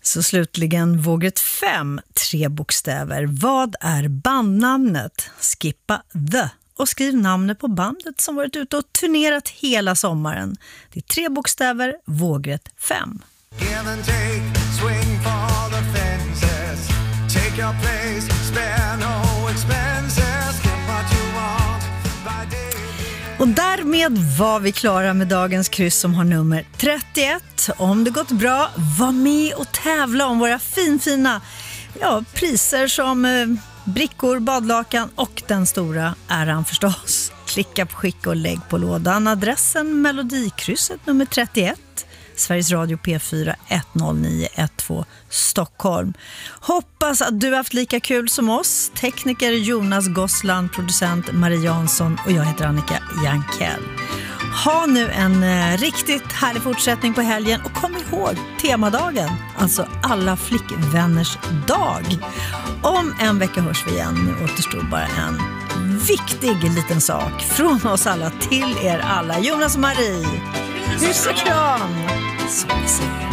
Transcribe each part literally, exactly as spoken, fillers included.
Så slutligen vågrätt fem, tre bokstäver. Vad är bandnamnet? Skippa the och skriv namnet på bandet som varit ute och turnerat hela sommaren. Det är tre bokstäver, vågrätt fem. Give and take, swing for the fences. Take your place, spare no expenses. Get what you want by day. Och därmed var vi klara med dagens kryss som har nummer trettioett. Om det gått bra, var med och tävla om våra finfina ja, priser som eh, brickor, badlakan och den stora äran förstås. Klicka på skicka och lägg på lådan adressen Melodikrysset nummer trettioett. Sveriges Radio P fyra ett noll nio ett två Stockholm. Hoppas att du har haft lika kul som oss. Tekniker Jonas Gossland, producent Marie Jansson och jag heter Annika Jankell. Ha nu en eh, riktigt härlig fortsättning på helgen och kom ihåg temadagen, alltså alla flickvänners dag. Om en vecka hörs vi igen. Nu återstår bara en viktig liten sak från oss alla till er alla. Jonas och Marie, puss och kram! Så vi säger.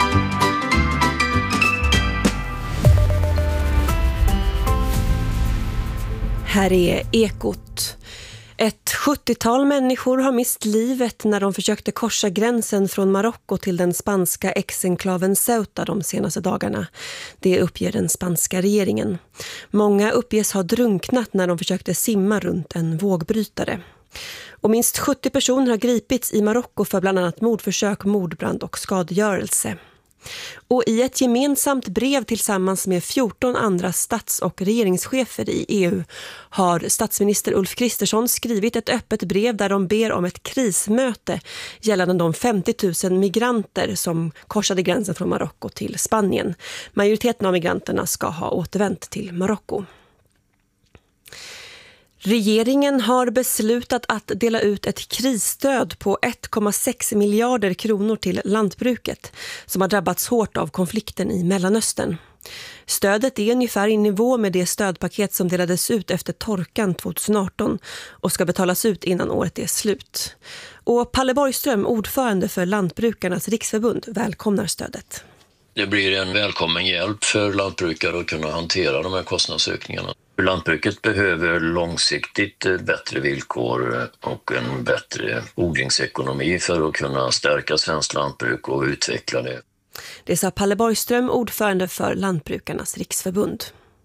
Här är Ekot. Ett sjuttiotal människor har mist livet när de försökte korsa gränsen från Marocko till den spanska exenklaven Ceuta de senaste dagarna. Det uppger den spanska regeringen. Många uppges ha drunknat när de försökte simma runt en vågbrytare. Och minst sjuttio personer har gripits i Marocko för bland annat mordförsök, mordbrand och skadegörelse. Och i ett gemensamt brev tillsammans med fjorton andra stats- och regeringschefer i E U har statsminister Ulf Kristersson skrivit ett öppet brev där de ber om ett krismöte gällande de femtio tusen migranter som korsade gränsen från Marocko till Spanien. Majoriteten av migranterna ska ha återvänt till Marocko. Regeringen har beslutat att dela ut ett krisstöd på ett komma sex miljarder kronor till lantbruket som har drabbats hårt av konflikten i Mellanöstern. Stödet är ungefär i nivå med det stödpaket som delades ut efter torkan tjugoarton och ska betalas ut innan året är slut. Och Palle Borgström, ordförande för Lantbrukarnas riksförbund, välkomnar stödet. Det blir en välkommen hjälp för lantbrukare att kunna hantera de här kostnadsökningarna. Lantbruket behöver långsiktigt bättre villkor och en bättre odlingsekonomi för att kunna stärka svenskt lantbruk och utveckla det. Det sa Palle Borgström, ordförande för Lantbrukarnas riksförbund.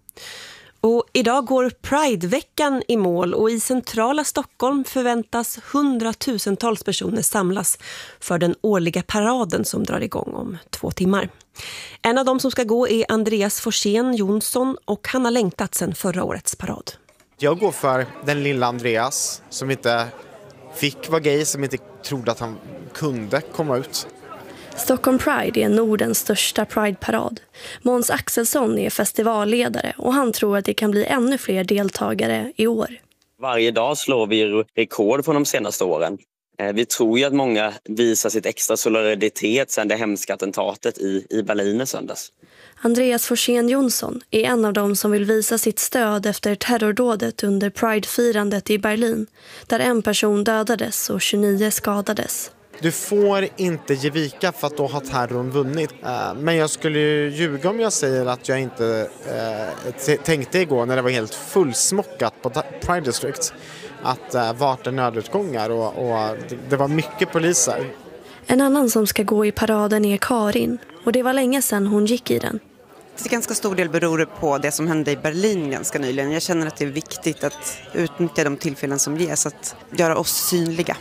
Och idag går Pride-veckan i mål och i centrala Stockholm förväntas hundratusentals personer samlas för den årliga paraden som drar igång om två timmar. En av dem som ska gå är Andreas Forsén Jonsson och han har längtat sedan förra årets parad. Jag går för den lilla Andreas som inte fick vara gay, som inte trodde att han kunde komma ut. Stockholm Pride är Nordens största Pride-parad. Måns Axelsson är festivalledare och han tror att det kan bli ännu fler deltagare i år. Varje dag slår vi rekord från de senaste åren. Vi tror ju att många visar sitt extra solidaritet sedan det hemska attentatet i, i Berlin i söndags. Andreas Forsén Jonsson är en av dem som vill visa sitt stöd efter terrordådet under Pride-firandet i Berlin, där en person dödades och tjugonio skadades. Du får inte ge vika för att då har terrorn vunnit. Men jag skulle ju ljuga om jag säger att jag inte eh, tänkte igår när det var helt fullsmockat på Pride District att eh, vart är nödutgångar och, och det, det var mycket poliser. En annan som ska gå i paraden är Karin och det var länge sedan hon gick i den. Till ganska stor del beror det på det som hände i Berlin ganska nyligen. Jag känner att det är viktigt att utnyttja de tillfällen som ges, att göra oss synliga.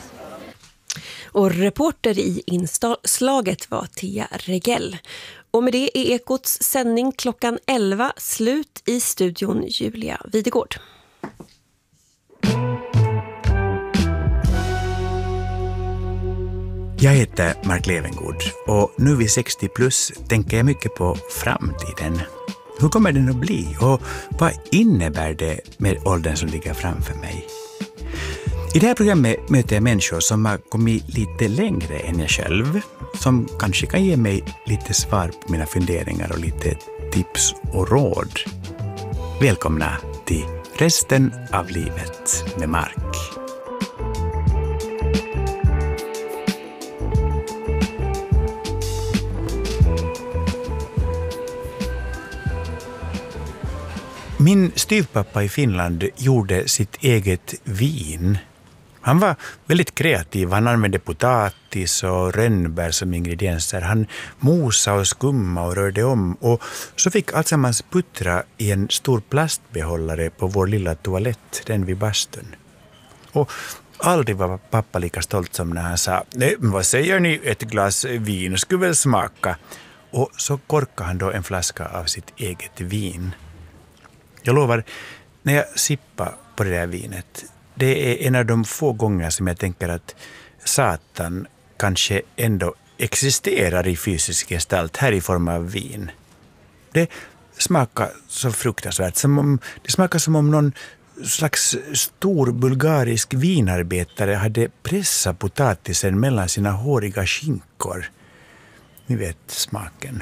Och reporter i inslaget var Tia Regell. Och med det är Ekots sändning klockan elva slut. I studion Julia Videgård. Jag heter Mark Levengood och nu vid sextio plus tänker jag mycket på framtiden. Hur kommer den att bli och vad innebär det med åldern som ligger framför mig? I det här programmet möter jag människor som har kommit lite längre än jag själv, som kanske kan ge mig lite svar på mina funderingar och lite tips och råd. Välkomna till resten av livet med Mark. Min styvpappa i Finland gjorde sitt eget vin. Han var väldigt kreativ. Han använde potatis och rönnbär som ingredienser. Han mosade och skumma och rörde om. Och så fick alltsammans puttra i en stor plastbehållare på vår lilla toalett, den vid bastun. Och aldrig var pappa lika stolt som när han sa: nej, vad säger ni, ett glas vin skulle väl smaka. Och så korkade han då en flaska av sitt eget vin. Jag lovar, när jag sippar på det där vinet, det är en av de få gånger som jag tänker att Satan kanske ändå existerar i fysisk gestalt här i form av vin. Det smakar så fruktansvärt, som om, det smakar som om någon slags stor bulgarisk vinarbetare hade pressat potatisen mellan sina håriga skinkor. Ni vet smaken.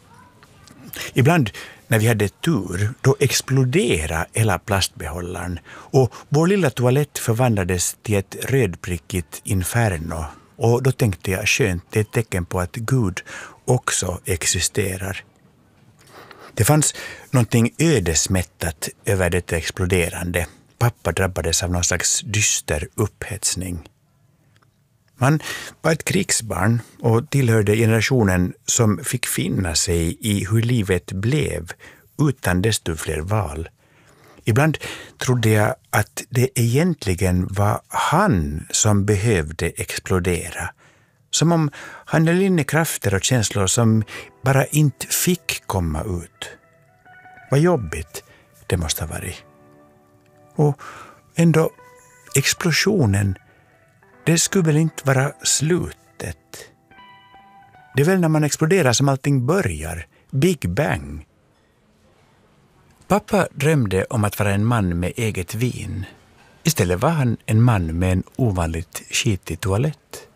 Ibland när vi hade tur, då exploderade hela plastbehållaren och vår lilla toalett förvandlades till ett rödprickigt inferno. Och då tänkte jag, skönt, det är ett tecken på att Gud också existerar. Det fanns någonting ödesmättat över detta exploderande. Pappa drabbades av någon slags dyster upphetsning. Man var ett krigsbarn och tillhörde generationen som fick finna sig i hur livet blev utan desto fler val. Ibland trodde jag att det egentligen var han som behövde explodera. Som om han höll inne krafter och känslor som bara inte fick komma ut. Vad jobbigt det måste ha varit. Och ändå, explosionen, det skulle väl inte vara slutet. Det är väl när man exploderar som allting börjar. Big Bang. Pappa drömde om att vara en man med eget vin. Istället var han en man med en ovanligt skitig toalett.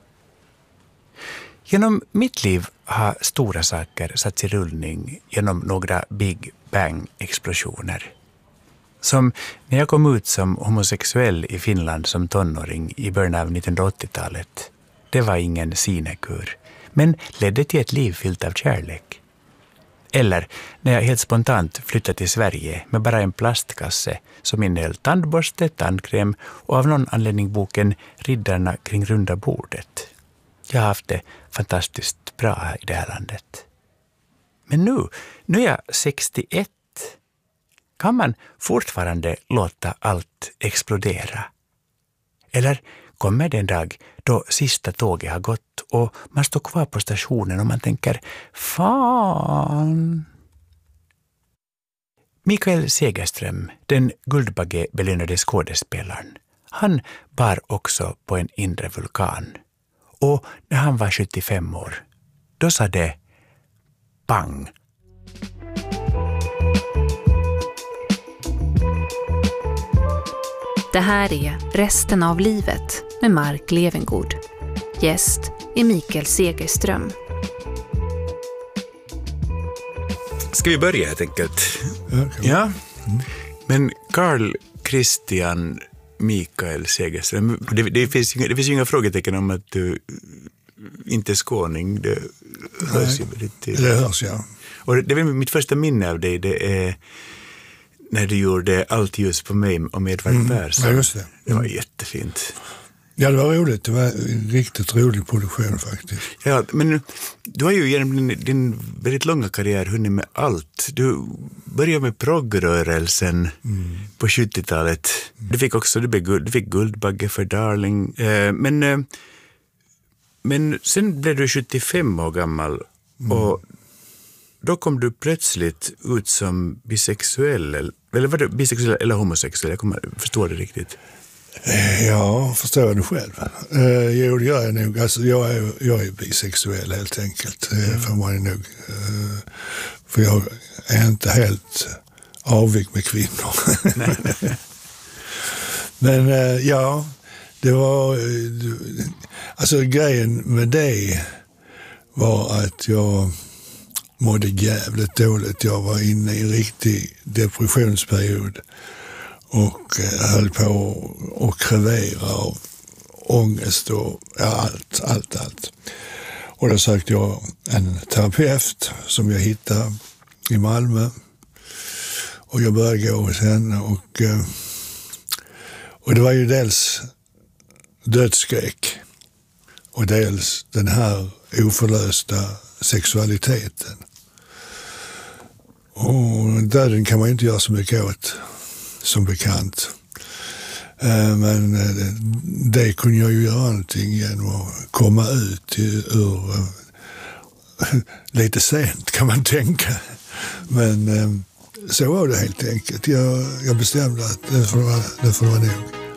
Genom mitt liv har stora saker satts i rullning genom några Big Bang-explosioner. Som när jag kom ut som homosexuell i Finland som tonåring i början av nittonhundraåttiotalet. Det var ingen sinekur, men ledde till ett liv fyllt av kärlek. Eller när jag helt spontant flyttade till Sverige med bara en plastkasse som innehöll tandborste, tandkräm och av någon anledning boken Riddarna kring runda bordet. Jag har haft det fantastiskt bra här i det här landet. Men nu, nu är jag sextioett. Kan man fortfarande låta allt explodera? Eller kommer det en dag då sista tåget har gått och man står kvar på stationen och man tänker, fan. Mikael Segerström, den Guldbagge-belönade skådespelaren, han bar också på en inre vulkan. Och när han var sjuttiofem år, då sa det pang. Det här är Resten av livet med Mark Levengood. Gäst är Mikael Segerström. Ska vi börja helt enkelt? Ja. Men Carl Christian Mikael Segerström, det, det, finns, det finns ju inga frågetecken om att du inte är skåning. Det hörs ju väldigt till. Det hörs, ja. Och det, det är väl mitt första minne av dig, det är när du gjorde Allt ljus på mig om Edvard mm, Persson. Ja, just det. Mm. Det var jättefint. Ja, det var roligt. Det var en riktigt rolig produktion faktiskt. Ja, men du har ju genom din, din väldigt långa karriär hunnit med allt. Du började med proggrörelsen mm. på sjuttiotalet. Mm. Du fick också du, guld, du fick Guldbagge för Darling. Eh, men, eh, men sen blev du sjuttiofem år gammal mm. och då kom du plötsligt ut som bisexuell. Eller var du bisexuell eller homosexuell? Jag kommer förstå det riktigt. Ja, förstår det själv. Eh, jo, det gör jag nog. Alltså, jag, är, jag är bisexuell helt enkelt. Mm. För man är nog, eh, för jag är inte helt avvik med kvinnor. Nej, nej. Men eh, ja, det var... Eh, alltså grejen med det var att jag mådde jävligt dåligt. Jag var inne i en riktig depressionsperiod. Och eh, höll på att krevera av ångest och ja, allt, allt, allt. Och då sökte jag en terapeut som jag hittade i Malmö. Och jag började gå hos henne och, och det var ju dels dödsskräck och dels den här oförlösta sexualiteten. Och döden kan man inte göra så mycket åt, som bekant. Men det kunde jag ju göra någonting genom att komma ut ur, lite sent kan man tänka. Men så var det helt enkelt. Jag, jag bestämde att det får vara, det får vara nog.